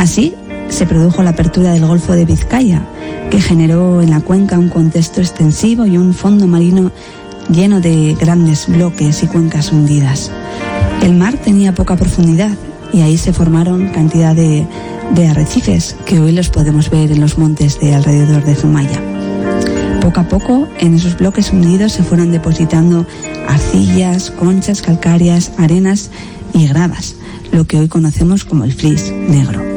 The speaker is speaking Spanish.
Así se produjo la apertura del Golfo de Vizcaya, que generó en la cuenca un contexto extensivo y un fondo marino lleno de grandes bloques y cuencas hundidas. El mar tenía poca profundidad y ahí se formaron cantidad de arrecifes que hoy los podemos ver en los montes de alrededor de Zumaya. Poco a poco, en esos bloques hundidos se fueron depositando arcillas, conchas calcáreas, arenas y gravas, lo que hoy conocemos como el flis negro.